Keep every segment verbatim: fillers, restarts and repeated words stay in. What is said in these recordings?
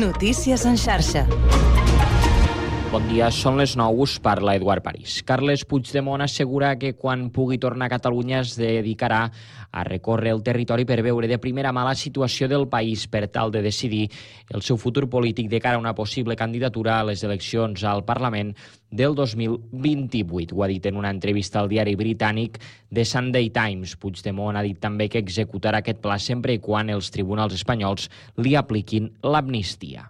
Notícies en xarxa. Bon dia, són les nou, us parla Eduard París. Carles Puigdemont assegura que quan pugui tornar a Catalunya es dedicarà a recórrer el territori per veure de primera mà la situació del país per tal de decidir el seu futur polític de cara a una possible candidatura a les eleccions al Parlament del dos mil vint-i-vuit. Ho ha dit en una entrevista al diari britànic The Sunday Times. Puigdemont ha dit també que executarà aquest pla sempre i quan els tribunals espanyols li apliquin l'amnistia.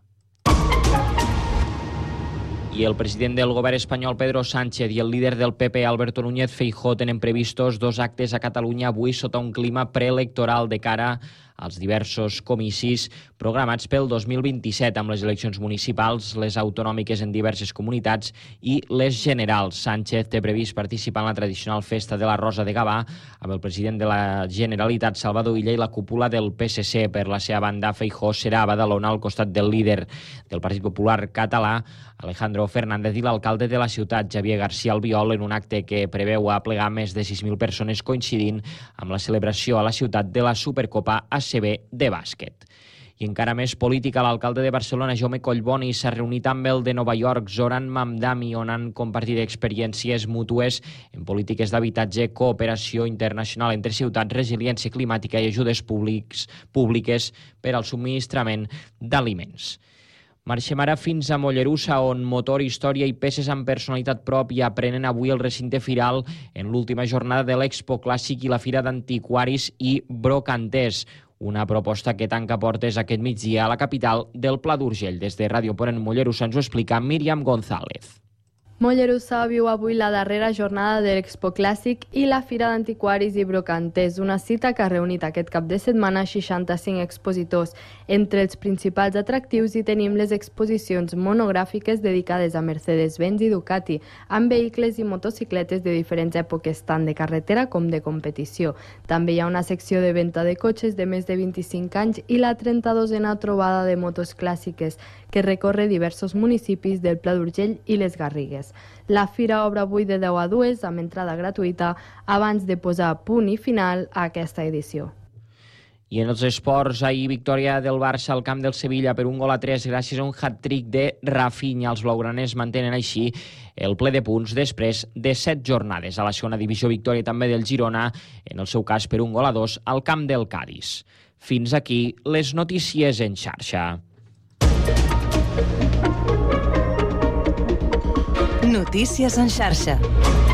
I el president del govern espanyol, Pedro Sánchez, i el líder del P P, Alberto Núñez Feijóo, tenen previstos dos actes a Catalunya avui sota un clima preelectoral de cara als diversos comicis programats pel dos mil vint-i-set amb les eleccions municipals, les autonòmiques en diverses comunitats i les generals. Sánchez té previst participar en la tradicional festa de la Rosa de Gavà amb el president de la Generalitat, Salvador Illa, i la cúpula del P S C. Per la seva banda, Feijóo serà a Badalona al costat del líder del Partit Popular català, Alejandro Fernández, i l'alcalde de la ciutat, Javier García Albiol, en un acte que preveu aplegar més de sis mil persones coincidint amb la celebració a la ciutat de la Supercopa A C B de bàsquet. I encara més política, l'alcalde de Barcelona, Jaume Collboni, s'ha reunit amb el de Nova York, Zoran Mamdani, on han compartit experiències mútues en polítiques d'habitatge, cooperació internacional entre ciutats, resiliència climàtica i ajudes públics, públiques per al subministrament d'aliments. Marxem ara fins a Mollerussa, on motor, història i peces amb personalitat pròpia prenen avui el recinte firal en l'última jornada de l'Expo Clàssic i la Fira d'Antiquaris i Brocanters. Una proposta que tanca portes aquest migdia a la capital del Pla d'Urgell. Des de Ràdio Ponent Mollerussa ens ho explica Míriam González. Mollerussa viu avui la darrera jornada de l'Expo Clàssic i la Fira d'Antiquaris i Brocanters, una cita que ha reunit aquest cap de setmana seixanta-cinc expositors. Entre els principals atractius hi tenim les exposicions monogràfiques dedicades a Mercedes-Benz i Ducati, amb vehicles i motocicletes de diferents èpoques, tant de carretera com de competició. També hi ha una secció de venda de cotxes de més de vint-i-cinc anys i la trenta-dosena trobada de motos clàssiques, que recorre diversos municipis del Pla d'Urgell i les Garrigues. La fira obre avui de deu a dues amb entrada gratuïta abans de posar punt i final a aquesta edició. I en els esports, ahir victòria del Barça al camp del Sevilla per un gol a tres gràcies a un hat-trick de Rafinha. Els blaugraners mantenen així el ple de punts després de set jornades. A la segona divisió, victòria també del Girona, en el seu cas per un gol a dos al camp del Cadis. Fins aquí les notícies en xarxa. Notícies en xarxa.